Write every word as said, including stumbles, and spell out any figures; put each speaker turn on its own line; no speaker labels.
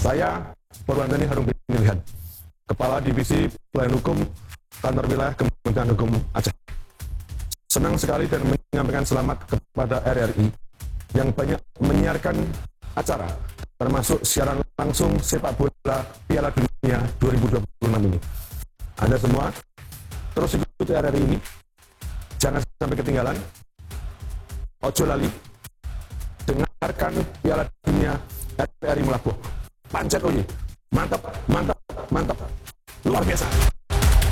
Saya Purwandani Harung Pinilihan, Kepala Divisi Pelayanan Hukum Kantor Wilayah Kementerian Hukum Aceh. Senang sekali dan menyampaikan selamat kepada R R I yang banyak menyiarkan acara, termasuk siaran langsung sepak bola Piala Dunia dua ribu dua puluh enam ini. Anda semua terus ikuti R R I ini, jangan sampai ketinggalan. Ojo lali, dengarkan Piala Dunia R R I Melabuh. Pancet Oyi, mantap, mantap, mantap, luar biasa.